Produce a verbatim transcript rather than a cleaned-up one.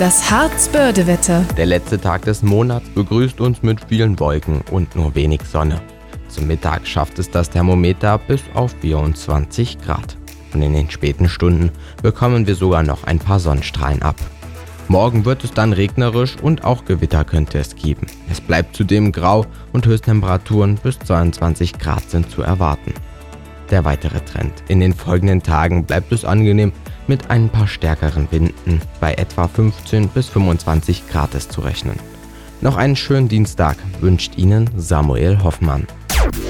Das Harzbörde-Wetter. Der letzte Tag des Monats begrüßt uns mit vielen Wolken und nur wenig Sonne. Zum Mittag schafft es das Thermometer bis auf vierundzwanzig Grad. Und in den späten Stunden bekommen wir sogar noch ein paar Sonnenstrahlen ab. Morgen wird es dann regnerisch und auch Gewitter könnte es geben. Es bleibt zudem grau und Höchsttemperaturen bis zweiundzwanzig Grad sind zu erwarten. Der weitere Trend. In den folgenden Tagen bleibt es angenehm mit ein paar stärkeren Winden. Bei etwa fünfzehn bis fünfundzwanzig Grad ist zu rechnen. Noch einen schönen Dienstag wünscht Ihnen Samuel Hoffmann.